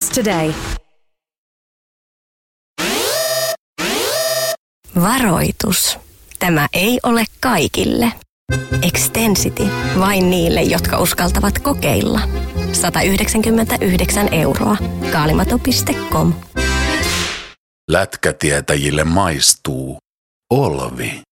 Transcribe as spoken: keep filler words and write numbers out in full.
today. Varoitus. Tämä ei ole kaikille. Extensity vain niille, jotka uskaltavat kokeilla. sata yhdeksänkymmentäyhdeksän euroa. Kaalimato piste com. Lätkätietäjille maistuu Olvi.